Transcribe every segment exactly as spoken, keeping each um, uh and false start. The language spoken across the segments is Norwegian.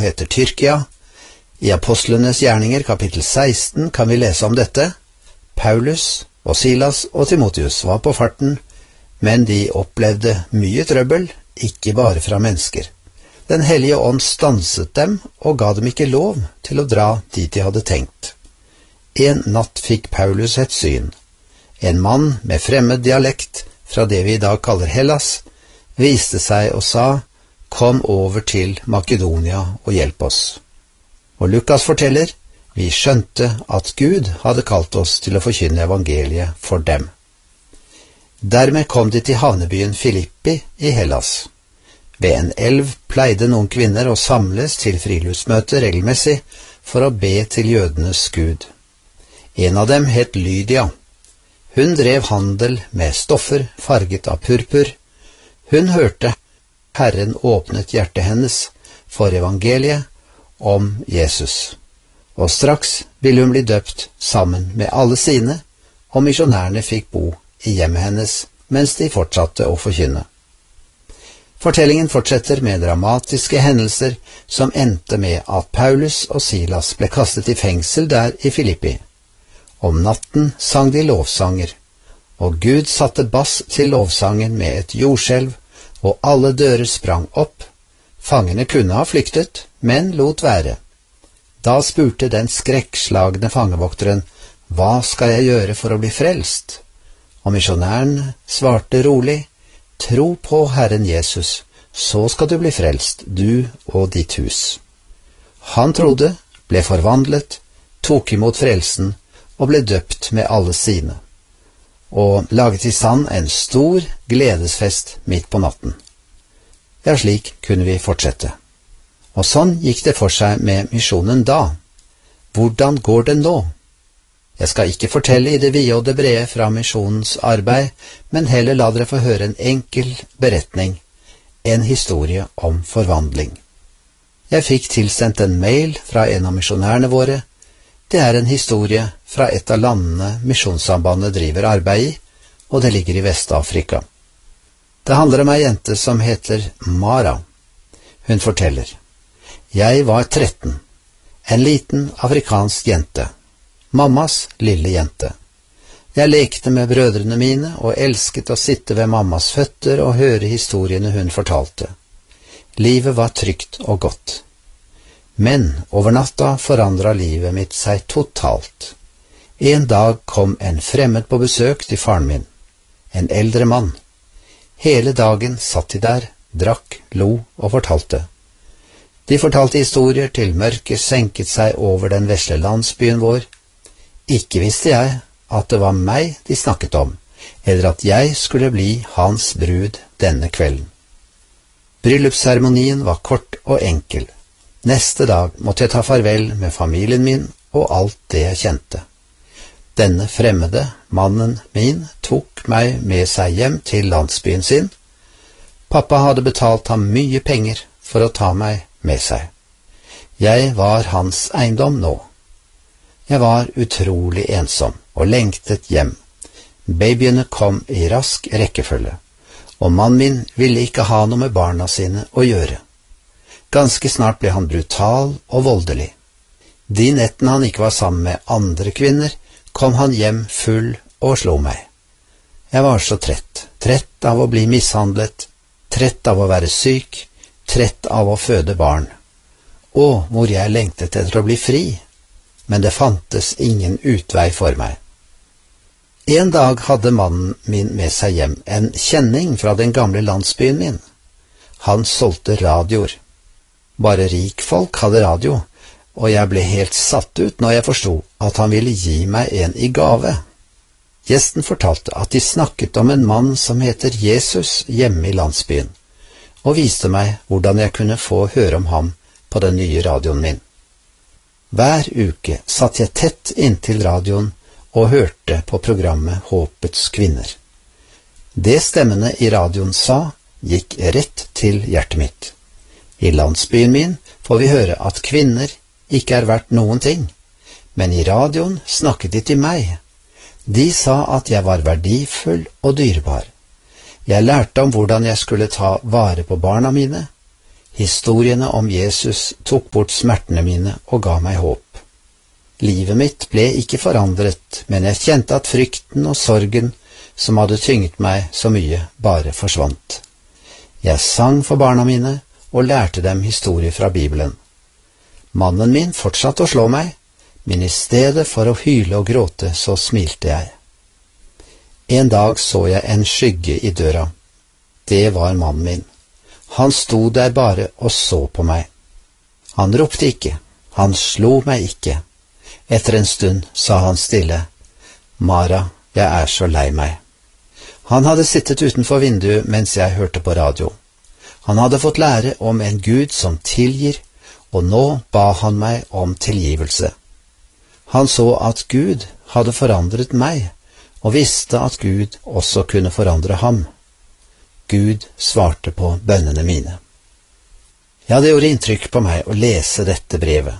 heter Tyrkia. I Apostlenes gjerninger kapittel seksten kan vi lese om dette. Paulus og Silas og Timotheus var på farten, men de opplevde mye trøbbel, ikke bare fra mennesker. Den hellige ånd stanset dem og ga dem ikke lov til å dra dit de hadde tenkt. En natt fikk Paulus et syn. En mann med fremmed dialekt fra det vi i dag kaller Hellas, viste seg og sa, «Kom over til Makedonia og hjelp oss». Og Lukas forteller, vi skjønte at Gud hadde kalt oss til å forkynne evangeliet for dem. Dermed kom de til havnebyen Filippi i Hellas. Ved en elv pleide noen kvinner å samles til friluftsmøte regelmessig for å be til jødenes Gud. En av dem het Lydia. Hun drev handel med stoffer farget av purpur. Hun hørte Herren åpnet hjertet hennes for evangeliet om Jesus, og straks ville hun bli døpt sammen med alle sine, og misjonærene fikk bo i hjemmet hennes mens de fortsatte å forkynne. Fortellingen fortsetter med dramatiske hendelser som endte med at Paulus og Silas ble kastet i fengsel der i Filippi. Om natten sang de lovsanger, og Gud satte bass til lovsangen med et jordskjelv, og alle dører sprang opp. Fangene kunne ha flyktet, men lot være. Da spurte den skrekkslagne fangevokteren, «Hva skal jeg gjøre for å bli frelst?» Og misjonæren svarte rolig, «Tro på Herren Jesus, så skal du bli frelst, du og ditt hus.» Han trodde, ble forvandlet, tok imot frelsen og ble døpt med alle sine, og laget i stand en stor gledesfest midt på natten. Ja, slik kunne vi fortsette. Og sånn gikk det for seg med misjonen da. Hvordan går det nå? Jeg skal ikke fortelle i det vide og det brede fra misjonens arbeid, men heller la dere få høre en enkel beretning, en historie om forvandling. Jeg fikk tilsendt en mail fra en av misjonærene våre. Det er en historie fra et av landene Misjonssambandet driver arbeid i, og det ligger i Vest-Afrika. Det handler om ei jente som heter Mara. Hun forteller, «Jeg var tretten, en liten afrikansk jente, mammas lille jente. Jeg lekte med brødrene mine og elsket å sitte ved mammas føtter og høre historiene hun fortalte. Livet var trygt og godt. Men over natta forandret livet mitt seg totalt. En dag kom en fremmed på besøk til faren min, en eldre mann. Hele dagen satt de der, drakk, lo og fortalte. De fortalte historier til mørket senket seg over den vesle landsbyen vår. Ikke visste jeg at det var meg de snakket om, eller at jeg skulle bli hans brud denne kvelden. Bryllupsseremonien var kort og enkel. Neste dag måtte jeg ta farvel med familien min og alt det jeg kjente. Denne fremmede, mannen min, tok meg med seg hjem til landsbyen sin. Pappa hadde betalt ham mye penger for å ta meg med seg. Jeg var hans eiendom nå. Jeg var utrolig ensom og lengtet hjem. Babyene kom i rask rekkefølge, og mannen min ville ikke ha noe med barna sine å gjøre. Ganske snart ble han brutal og voldelig. De nettene han ikke var sammen med andre kvinner, kom han hjem full og slo meg. Jeg var så trett, trett av å bli mishandlet, trett av å være syk, trett av å føde barn. Å, hvor jeg lengtet etter å bli fri, men det fantes ingen utvei for meg. En dag hadde mannen min med seg hjem en kjenning fra den gamle landsbyen min. Han solgte radioer. Bare rikfolk hadde radio, og jeg ble helt satt ut når jeg forstod at han ville gi meg en i gave. Gjesten fortalte at de snakket om en mann som heter Jesus hjemme i landsbyen, og viste meg hvordan jeg kunne få høre om ham på den nye radioen min. Hver uke satt jeg tett inntil radioen og hørte på programmet Håpets kvinner. Det stemmene i radioen sa, gikk rett til hjertet mitt. I landsbyen min får vi høre at kvinner ikke er verdt noen ting, men i radioen snakket de til meg. De sa at jeg var verdifull og dyrebar. Jeg lærte om hvordan jeg skulle ta vare på barna mine. Historiene om Jesus tok bort smertene mine og ga meg håp. Livet mitt ble ikke forandret, men jeg kjente at frykten og sorgen som hadde tynget meg så mye, bare forsvant. Jeg sang for barna mine og lærte dem historier fra Bibelen. Mannen min fortsatte å slå meg, men i stedet for å hyle og gråte så smilte jeg. En dag så jeg en skygge i døra. Det var mannen min. Han sto der bare og så på meg. Han ropte ikke, han slo meg ikke. Etter en stund sa han stille, «Mara, jeg er så lei meg.» Han hadde sittet utenfor vinduet mens jeg hørte på radio. Han hadde fått lære om en Gud som tilgir, og nå ba han meg om tilgivelse. Han så at Gud hadde forandret meg, og visste at Gud også kunne forandre ham. Gud svarte på bønnene mine. Ja, det gjorde inntrykk på meg å lese dette brevet.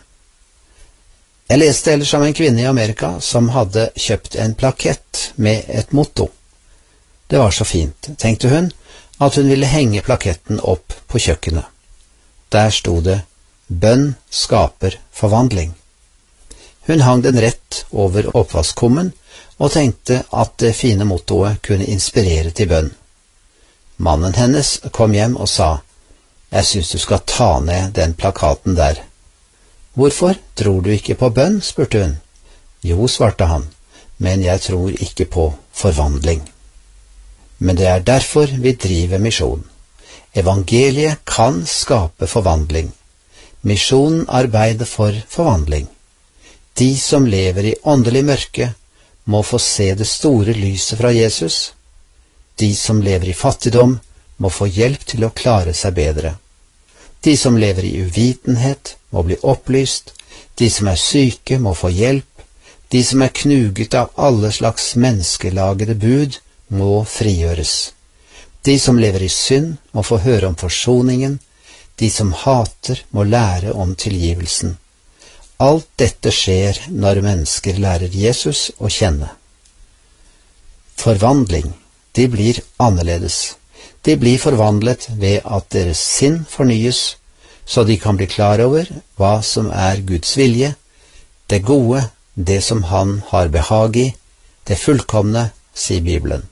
Jeg leste ellers om en kvinne i Amerika som hadde kjøpt en plakett med et motto. Det var så fint, tenkte hun, at hun ville henge plaketten opp på kjøkkenet. Der sto det, «Bønn skaper forvandling». Hun hang den rett over oppvaskkummen og tenkte at det fine mottoet kunne inspirere til bønn. Mannen hennes kom hjem og sa, «Jeg synes du skal ta ned den plakaten der.» «Hvorfor? Tror du ikke på bønn?» spurte hun. «Jo», svarte han, «men jeg tror ikke på forvandling.» Men det er derfor vi driver misjon. Evangeliet kan skape forvandling. Misjonen arbeider for forvandling. De som lever i åndelig mørke, må få se det store lyset fra Jesus. De som lever i fattigdom, må få hjelp til å klare seg bedre. De som lever i uvitenhet, må bli opplyst. De som er syke, må få hjelp. De som er knuget av alle slags menneskelagede bud, må frigjøres. De som lever i synd, må få høre om forsoningen. De som hater, må lære om tilgivelsen. Alt dette skjer når mennesker lærer Jesus å kjenne. Forvandling, de blir annerledes. De blir forvandlet ved at deres sinn fornyes, så de kan bli klar over hva som er Guds vilje, det gode, det som han har behag i, det fullkomne, sier Bibelen.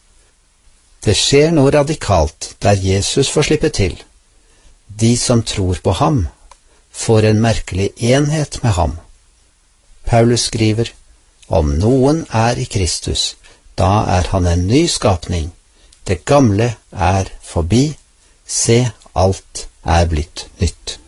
Det skjer noe radikalt der Jesus får slippe til. De som tror på ham, får en merkelig enhet med ham. Paulus skriver, om noen er i Kristus, da er han en ny skapning. Det gamle er forbi, se, alt er blitt nytt.